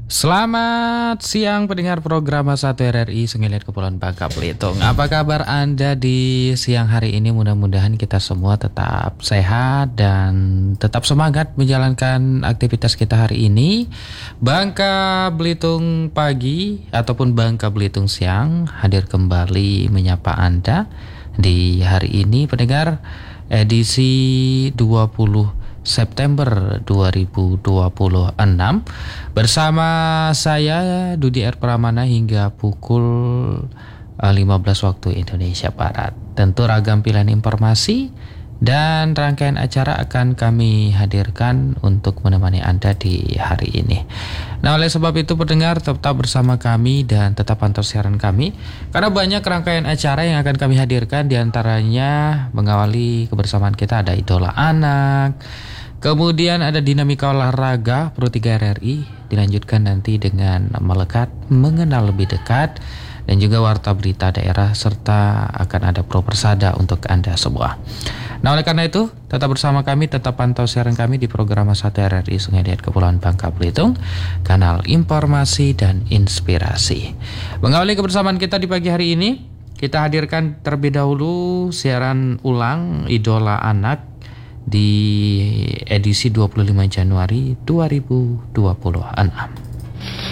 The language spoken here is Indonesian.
Selamat siang pendengar program 1 RRI Sengilir Kepulauan Bangka Belitung. Apa kabar Anda di siang hari ini? Mudah-mudahan kita semua tetap sehat dan tetap semangat menjalankan aktivitas kita hari ini. Bangka Belitung pagi ataupun Bangka Belitung siang hadir kembali menyapa Anda di hari ini pendengar edisi 20 September 2026 bersama saya Dudi R. Pramana hingga pukul 15 waktu Indonesia Barat. Tentu ragam pilihan informasi dan rangkaian acara akan kami hadirkan untuk menemani Anda di hari ini. Nah, oleh sebab itu pendengar tetap bersama kami dan tetap pantau siaran kami karena banyak rangkaian acara yang akan kami hadirkan, diantaranya mengawali kebersamaan kita ada Idola Anak, kemudian ada dinamika olahraga Pro 3 RRI, dilanjutkan nanti dengan melekat mengenal lebih dekat dan juga warta berita daerah serta akan ada Pro Persada untuk Anda semua. Nah, oleh karena itu tetap bersama kami, tetap pantau siaran kami di program 1 RRI Sengilir Kepulauan Bangka Belitung, kanal informasi dan inspirasi. Mengawali kebersamaan kita di pagi hari ini, kita hadirkan terlebih dahulu siaran ulang Idola Anak di edisi 25 Januari 2026.